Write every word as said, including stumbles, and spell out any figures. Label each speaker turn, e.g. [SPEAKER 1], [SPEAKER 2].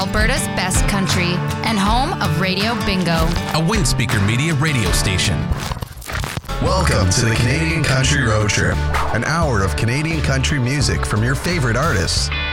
[SPEAKER 1] Alberta's best country and home of Radio Bingo,
[SPEAKER 2] a Windspeaker Media radio station.
[SPEAKER 3] Welcome to the Canadian Country Road Trip, an hour of Canadian country music from your favorite artists.